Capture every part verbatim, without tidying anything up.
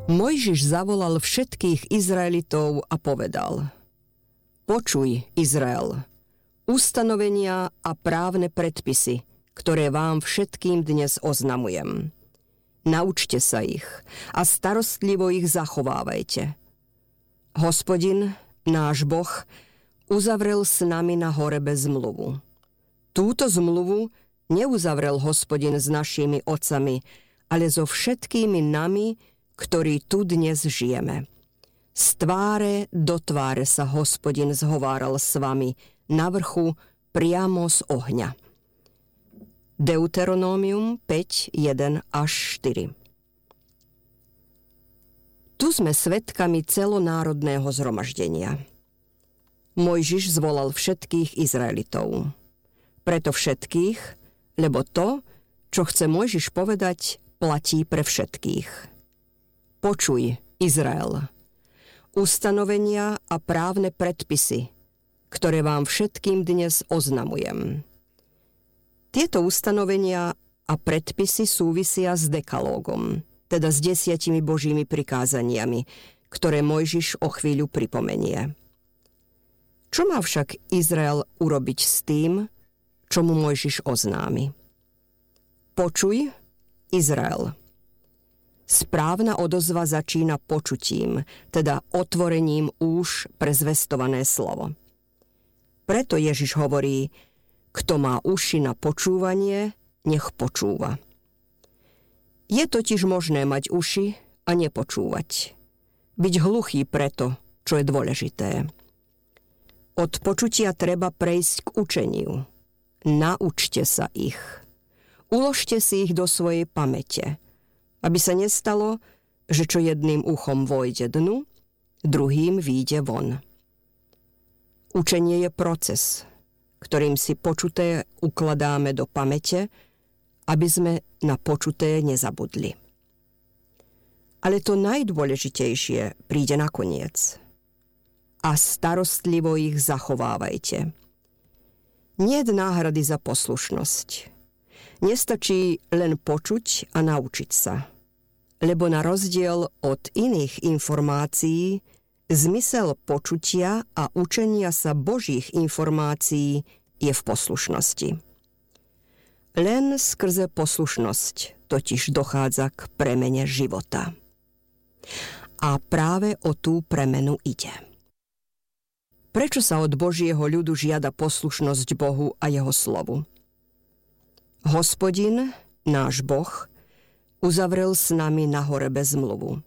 Mojžiš zavolal všetkých Izraelitov a povedal: Počuj, Izrael, ustanovenia a právne predpisy, ktoré vám všetkým dnes oznamujem. Naučte sa ich a starostlivo ich zachovávajte. Hospodin, náš Boh, uzavrel s nami na Horebe zmluvu. Túto zmluvu neuzavrel Hospodin s našimi otcami, ale so všetkými nami, ktorí tu dnes žijeme. Z tváre do tváre sa Hospodin zhováral s vami na vrchu priamo z ohňa. Deuteronómium päť, jeden až štyri. Tu sme svedkami celonárodného zhromaždenia. Mojžiš zvolal všetkých Izraelitov. Preto všetkých, lebo to, čo chce Mojžiš povedať, platí pre všetkých. Počuj, Izrael, ustanovenia a právne predpisy, ktoré vám všetkým dnes oznamujem. Tieto ustanovenia a predpisy súvisia s dekalógom, teda s desiatimi Božími prikázaniami, ktoré Mojžiš o chvíľu pripomenie. Čo má však Izrael urobiť s tým, čo mu Mojžiš oznámi? Počuj, Izrael. Správna odozva začína počutím, teda otvorením úš pre zvestované slovo. Preto Ježiš hovorí: kto má uši na počúvanie, nech počúva. Je totiž možné mať uši a nepočúvať. Byť hluchý preto, čo je dôležité. Od počutia treba prejsť k učeniu. Naučte sa ich. Uložte si ich do svojej pamäte, aby sa nestalo, že čo jedným uchom vojde dnu, druhým výjde von. Učenie je proces, ktorým si počuté ukladáme do pamäte, aby sme na počuté nezabudli. Ale to najdôležitejšie príde nakoniec. A starostlivo ich zachovávajte. Niet náhrady za poslušnosť. Nestačí len počuť a naučiť sa, lebo na rozdiel od iných informácií, zmysel počutia a učenia sa Božích informácií je v poslušnosti. Len skrze poslušnosť totiž dochádza k premene života. A práve o tú premenu ide. Prečo sa od Božieho ľudu žiada poslušnosť Bohu a jeho slovu? Hospodin, náš Boh, uzavrel s nami na Horebe zmluvu.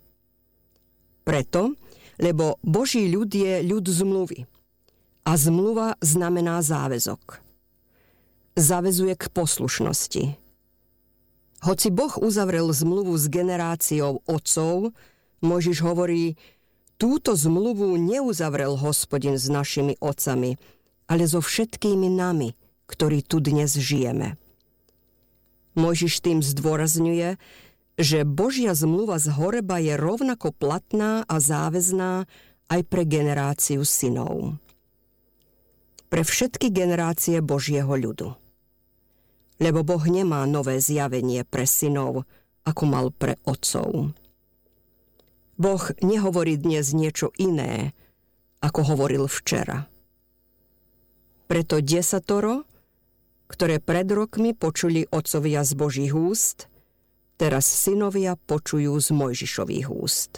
Preto, lebo Boží ľud je ľud zmluvy. A zmluva znamená záväzok. Zavezuje k poslušnosti. Hoci Boh uzavrel zmluvu s generáciou otcov, Mojžiš hovorí: túto zmluvu neuzavrel Hospodin s našimi otcami, ale so všetkými nami, ktorí tu dnes žijeme. Mojžiš tým zdôrazňuje, že Božia zmluva z Horeba je rovnako platná a záväzná aj pre generáciu synov. Pre všetky generácie Božieho ľudu. Lebo Boh nemá nové zjavenie pre synov, ako mal pre otcov. Boh nehovorí dnes niečo iné, ako hovoril včera. Preto desatoro, ktoré pred rokmi počuli otcovia z Božích úst, teraz synovia počujú z Mojžišových úst.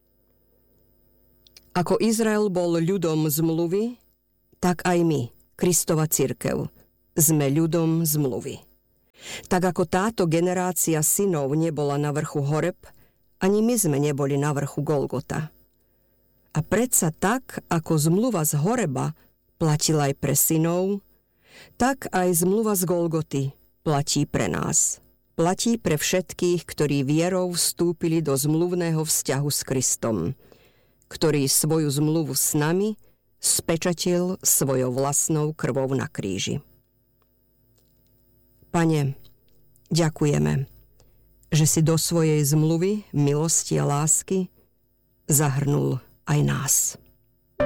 Ako Izrael bol ľudom zmluvy, tak aj my, Kristova cirkev, sme ľudom zmluvy. Tak ako táto generácia synov nebola na vrchu Horeb, ani my sme neboli na vrchu Golgota. A predsa tak, ako zmluva z Horeba platila aj pre synov, tak aj zmluva z Golgoty platí pre nás. Platí pre všetkých, ktorí vierou vstúpili do zmluvného vzťahu s Kristom, ktorý svoju zmluvu s nami spečatil svojou vlastnou krvou na kríži. Pane, ďakujeme, že si do svojej zmluvy, milosti a lásky zahrnul aj nás.